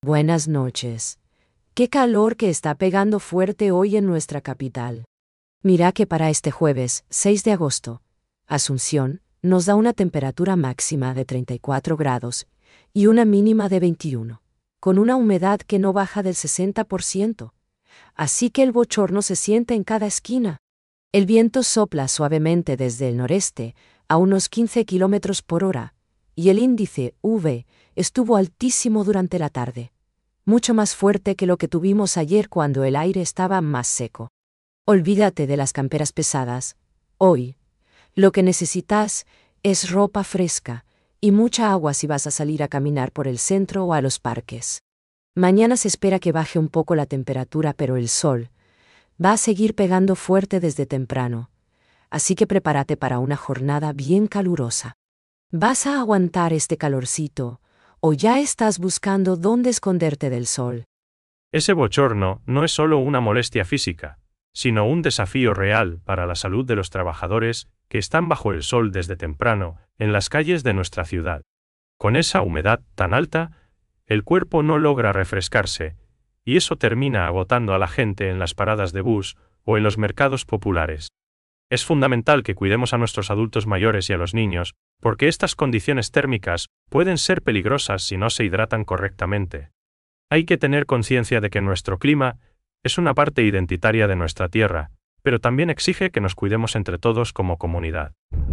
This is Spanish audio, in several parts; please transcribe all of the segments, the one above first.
Buenas noches. Qué calor que está pegando fuerte hoy en nuestra capital. Mira que para este jueves, 6 de agosto, Asunción nos da una temperatura máxima de 34 grados y una mínima de 21, con una humedad que no baja del 60%. Así que el bochorno se siente en cada esquina. El viento sopla suavemente desde el noreste, a unos 15 kilómetros por hora, y el índice UV estuvo altísimo durante la tarde, mucho más fuerte que lo que tuvimos ayer cuando el aire estaba más seco. Olvídate de las camperas pesadas. Hoy, lo que necesitas es ropa fresca y mucha agua si vas a salir a caminar por el centro o a los parques. Mañana se espera que baje un poco la temperatura, pero el sol va a seguir pegando fuerte desde temprano, así que prepárate para una jornada bien calurosa. ¿Vas a aguantar este calorcito o ya estás buscando dónde esconderte del sol? Ese bochorno no es solo una molestia física, sino un desafío real para la salud de los trabajadores que están bajo el sol desde temprano en las calles de nuestra ciudad. Con esa humedad tan alta, el cuerpo no logra refrescarse, y eso termina agotando a la gente en las paradas de bus o en los mercados populares. Es fundamental que cuidemos a nuestros adultos mayores y a los niños, porque estas condiciones térmicas pueden ser peligrosas si no se hidratan correctamente. Hay que tener conciencia de que nuestro clima es una parte identitaria de nuestra tierra, pero también exige que nos cuidemos entre todos como comunidad.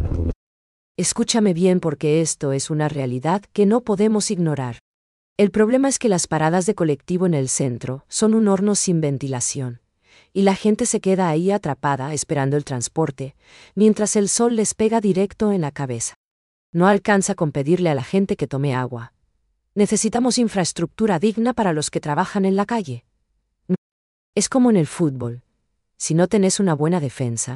Escúchame bien, porque esto es una realidad que no podemos ignorar. El problema es que las paradas de colectivo en el centro son un horno sin ventilación, y la gente se queda ahí atrapada esperando el transporte, mientras el sol les pega directo en la cabeza. No alcanza con pedirle a la gente que tome agua. Necesitamos infraestructura digna para los que trabajan en la calle. Es como en el fútbol. Si no tenés una buena defensa,